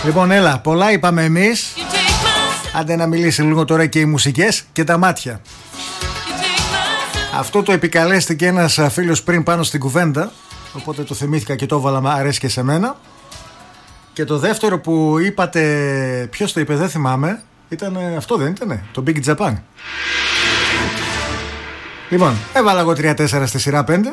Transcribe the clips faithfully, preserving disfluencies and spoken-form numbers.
Λοιπόν, έλα, πολλά είπαμε εμείς. Άντε να μιλήσει λίγο τώρα και οι μουσικές και τα μάτια. Αυτό το επικαλέστηκε ένας φίλος πριν πάνω στην κουβέντα, οπότε το θυμήθηκα και το έβαλα, μα αρέσει και σε μένα. Και το δεύτερο που είπατε, ποιος το είπε δεν θυμάμαι, ήταν αυτό, δεν ήτανε, το Big Japan. Λοιπόν, έβαλα εγώ τρία τέσσερα στη σειρά πέντε.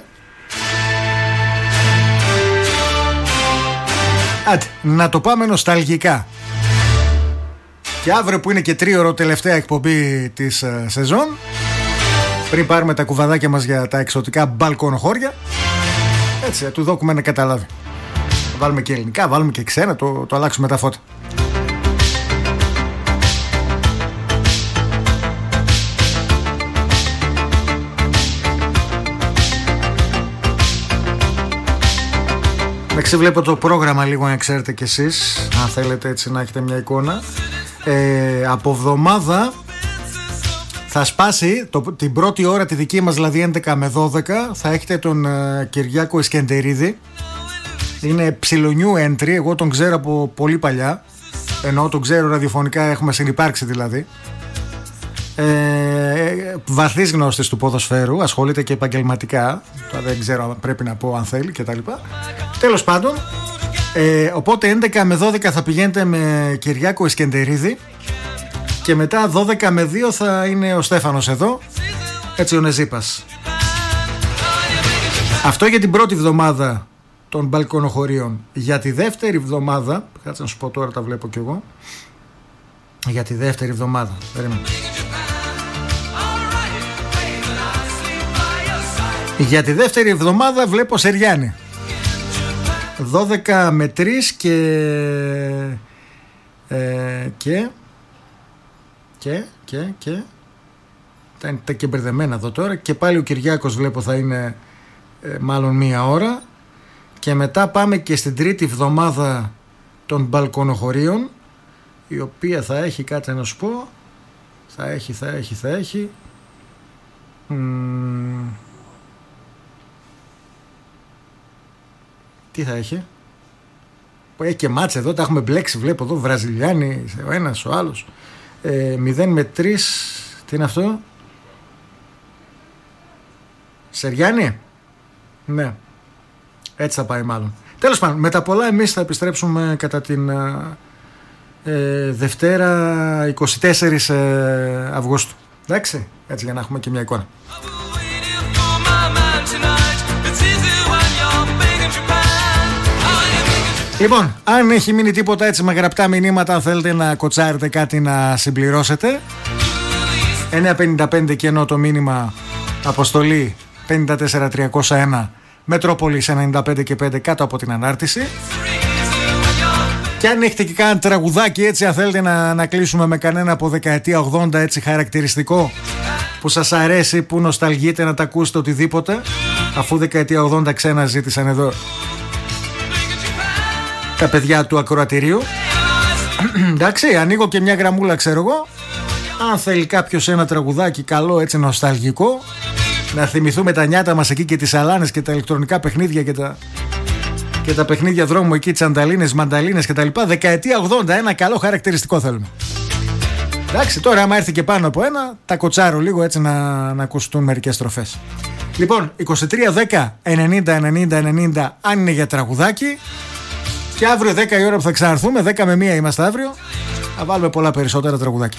Άντε, να το πάμε νοσταλγικά. Και αύριο που είναι και τρίωρο τελευταία εκπομπή της uh, σεζόν, πριν πάρουμε τα κουβαδάκια μας για τα εξωτικά μπαλκονοχώρια, έτσι, του δώκουμε να καταλάβει. Βάλουμε και ελληνικά, βάλουμε και ξένα, το, το αλλάξουμε τα φώτα. Με ξεβλέπω το πρόγραμμα λίγο να ξέρετε κι εσείς, αν θέλετε έτσι να έχετε μια εικόνα. Ε, από εβδομάδα θα σπάσει το, την πρώτη ώρα τη δική μας, δηλαδή έντεκα με δώδεκα, θα έχετε τον uh, Κυριάκο Ισκεντερίδη. Είναι ψιλονιού entry, εγώ τον ξέρω από πολύ παλιά, ενώ τον ξέρω ραδιοφωνικά, έχουμε συνυπάρξει δηλαδή. Ε, βαθύς γνώστης του ποδοσφαίρου, ασχολείται και επαγγελματικά, δεν ξέρω αν πρέπει να πω αν θέλει κτλ. Τέλος πάντων, ε, οπότε έντεκα με δώδεκα θα πηγαίνετε με Κυριάκο Ισκεντερίδη και μετά δώδεκα με δύο θα είναι ο Στέφανος εδώ, έτσι ο Νεζίπας. Αυτό για την πρώτη εβδομάδα των μπαλκονοχωρίων. Για τη δεύτερη εβδομάδα, κάτσε να σου πω τώρα, τα βλέπω κι εγώ. Για τη δεύτερη εβδομάδα, περίμενε. Για τη δεύτερη εβδομάδα βλέπω Σεριάννη δώδεκα με τρία και ε, και και και και τα είναι και μπερδεμένα εδώ τώρα. Και πάλι ο Κυριάκος βλέπω θα είναι ε, μάλλον μία ώρα. Και μετά πάμε και στην τρίτη εβδομάδα των μπαλκονοχωρίων, η οποία θα έχει, κάτσε να σου πω, θα έχει, θα έχει, θα έχει Μ... τι θα έχει, έχει και μάτς εδώ, τα έχουμε μπλέξει, βλέπω εδώ Βραζιλιάνοι, ο ένας, ο άλλος. ε, μηδέν με τρία, τι είναι αυτό, Σεριάννη, ναι, έτσι θα πάει μάλλον. Τέλος πάντων, με τα πολλά εμείς θα επιστρέψουμε κατά την ε, Δευτέρα είκοσι τέσσερις ε, Αυγούστου. Εντάξει, έτσι για να έχουμε και μια εικόνα. Λοιπόν, αν έχει μείνει τίποτα έτσι με γραπτά μηνύματα, αν θέλετε να κοτσάρετε κάτι να συμπληρώσετε, εννιά πενήντα πέντε και ενώ το μήνυμα αποστολή πέντε τέσσερα τριακόσια ένα Μετρόπολης ενενήντα πέντε και πέντε κάτω από την ανάρτηση. Και αν έχετε και κάνα τραγουδάκι έτσι, αν θέλετε να, να κλείσουμε με κανένα από δεκαετία ογδόντα έτσι χαρακτηριστικό που σας αρέσει, που νοσταλγείτε, να τα ακούσετε οτιδήποτε, αφού δεκαετία ογδόντα ξένα ζήτησαν εδώ τα παιδιά του ακροατηρίου. Εντάξει, ανοίγω και μια γραμμούλα, ξέρω εγώ. Αν θέλει κάποιος ένα τραγουδάκι καλό έτσι νοσταλγικό, να θυμηθούμε τα νιάτα μας εκεί και τις αλάνες και τα ηλεκτρονικά παιχνίδια και τα, και τα παιχνίδια δρόμου εκεί, τσανταλίνες, μανταλίνες κτλ. Δεκαετία ογδόντα, ένα καλό χαρακτηριστικό θέλουμε. Εντάξει, τώρα άμα έρθει και πάνω από ένα, τα κοτσάρω λίγο έτσι να, να ακουστούν μερικές στροφές. Λοιπόν, είκοσι τρία δέκα ενενήντα ενενήντα ενενήντα αν είναι για τραγουδάκι. Και αύριο δέκα η ώρα που θα ξαναρθούμε, δέκα με μία είμαστε αύριο, θα βάλουμε πολλά περισσότερα τραγουδάκια.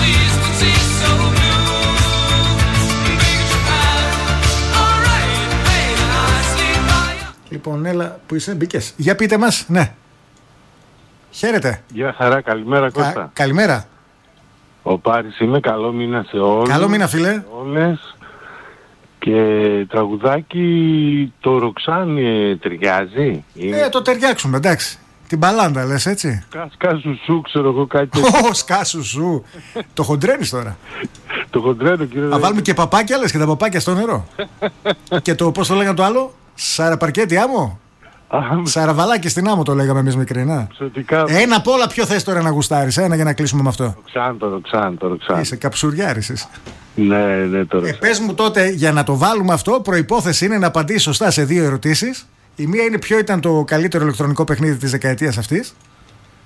Λοιπόν, έλα, που είσαι, μπήκες. Για πείτε μας, ναι. Χαίρετε. Γεια χαρά, καλημέρα Κώστα. Κα, καλημέρα. Ο Πάρης είμαι, καλό μήνα σε όλους. Καλό μήνα φίλε. Όλες. Και τραγουδάκι το Ροξάνι ταιριάζει. Ε, το ταιριάξουμε, εντάξει. Την μπαλάντα λες έτσι. Σκάσου σου, ξέρω εγώ κάτι. Ω, σκάσου σου. Το χοντρένεις τώρα. Το χοντρένω κύριε. Να βάλουμε και παπάκια, λες, και τα παπάκια στο νερό. Και το, πώς το λέγανε το άλλο, σαραπαρκέτι άμμο. Σαραβαλάκι στην άμμο το λέγαμε εμείς μικρινά. Ψωτικά. Ένα απ' όλα ποιο θες τώρα να γουστάρεις, ένα για να κλείσουμε με αυτό. Το Ροξάν, το Ροξάν, το Ροξάν. Είσαι καψουριάρης εσύ. Ναι, ναι, το Ροξάν. Ε, πες μου τότε, για να το βάλουμε αυτό, προϋπόθεση είναι να απαντήσεις σωστά σε δύο ερωτήσεις. Η μία είναι ποιο ήταν το καλύτερο ηλεκτρονικό παιχνίδι της δεκαετίας αυτής.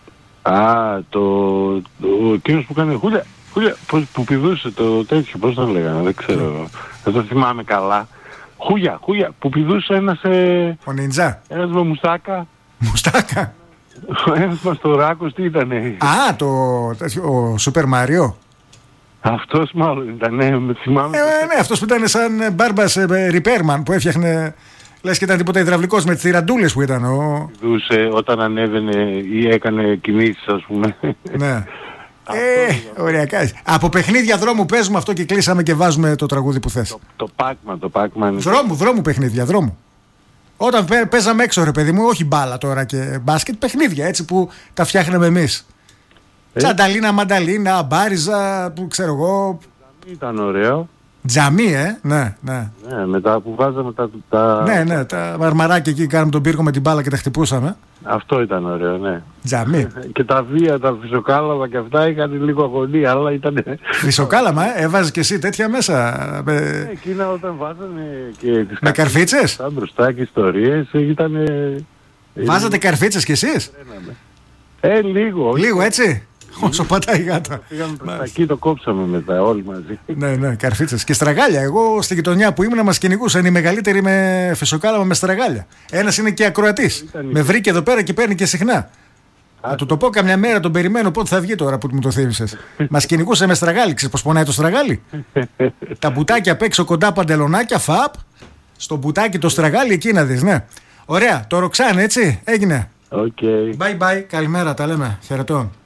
Α, το... ο κύριος που κάνει χούλια, χούλια, πώς, που πηδούσε το τέτοιο, πώς το λέγανε, δεν ξέρω. Δεν το θυμάμαι καλά. Χούλια, χούλια, που πηδούσε ένας... Ε, ο Νίντζα. Ένας με μουστάκα. Μουστάκα. Ένας μαστοράκος, τι ήτανε. Α, το... ο Σούπερ Μάριο. Αυτός μάλλον ήταν, ναι, με θυμάμαι. Ε, ναι, αυτός που ήταν σαν μπάρμπας repairman που έφτιαχνε, λες και ήταν τίποτα υδραυλικός με τις τυραντούλες που ήταν. Ο... Δούσε όταν ανέβαινε ή έκανε κινήσεις, ας πούμε. Ναι. Ε, ωραία, κάτι. Από παιχνίδια δρόμου παίζουμε αυτό και κλείσαμε και βάζουμε το τραγούδι που θες. Το, το Pac-Man, το Pac-Man. Δρόμου, δρόμου παιχνίδια, δρόμου. Όταν παίζαμε έξω, ρε παιδί μου, όχι μπάλα τώρα και μπάσκετ, παιχνίδια έτσι που τα φτιάχναμε εμείς. Ε? Τσανταλίνα, μανταλίνα, μπάριζα, που ξέρω εγώ. Ήταν ωραίο. Τζαμί, ε, ναι, ναι. Ναι, μετά που βάζαμε τα... τα... Ναι, ναι, τα μαρμαράκια εκεί, κάναμε τον πύργο με την μπάλα και τα χτυπούσαμε. Αυτό ήταν ωραίο, ναι. Τζαμί. Και τα βία, τα φυσοκάλαβα και αυτά είχαν λίγο αγωνία, αλλά ήταν... Φυσοκάλαμα, ε, έβαζες και εσύ τέτοια μέσα. Ναι, εκείνα όταν βάζανε και τις... Με καρφίτσες. Τα μπροστά και ιστορίες ήταν... Βάζατε καρφίτσες κι εσείς. Ε, λίγο. Λίγο έτσι. Όσο πατάει η γάτα. Πήγαμε προς τα εκεί, το κόψαμε μετά όλοι μαζί. Ναι, ναι, καρφίτσες. Και στραγάλια. Εγώ στη γειτονιά που ήμουν μας κυνηγούσαν οι μεγαλύτεροι με φυσοκάλαμα με στραγάλια. Ένας είναι και ακροατής. Με βρήκε εδώ πέρα και παίρνει και συχνά. Θα του το πω καμιά μέρα, τον περιμένω πότε θα βγει τώρα που μου το θύμισες. Μας κυνηγούσε με στραγάλι. Ξέρεις πώς πονάει το στραγάλι. Τα μπουτάκια απ' έξω κοντά παντελονάκια, φαπ. Στο μπουτάκι το στραγάλι εκεί να δεις, ναι. Ωραία, το Ροξάν έτσι, έγινε. Okay. Bye bye, καλημέρα, τα λέμε. Χαιρετώ.